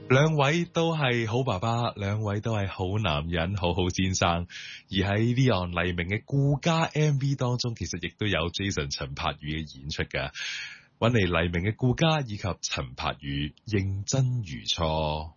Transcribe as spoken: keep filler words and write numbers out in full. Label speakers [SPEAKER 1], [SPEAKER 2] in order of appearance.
[SPEAKER 1] 兩位都係好爸爸，兩位都係好男人，好好先生。而喺 Leon 黎明嘅顧家 M V 當中，其實亦都有 Jason 陳柏宇嘅演出㗎。搵嚟黎明嘅顧家以及陳柏宇認真如初。